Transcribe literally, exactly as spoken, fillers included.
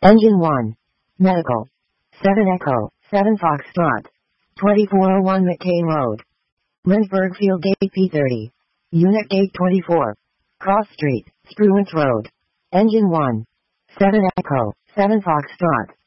Engine one. Medical. seven Echo, seven Foxtrot. twenty-four oh one McCain Road. Lindbergh Field Gate P thirty. Unit Gate twenty-four. Cross Street, Spruance Road. Engine one. seven Echo, seven Foxtrot.